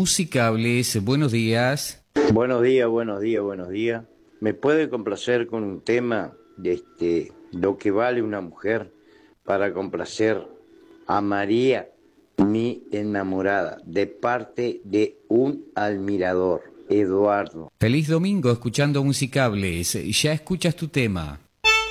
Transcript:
Musicables. Buenos días. Buenos días, buenos días, buenos días. ¿Me puede complacer con un tema de lo que vale una mujer para complacer a María, mi enamorada, de parte de un admirador, Eduardo? Feliz domingo escuchando Musicables. Ya escuchas tu tema.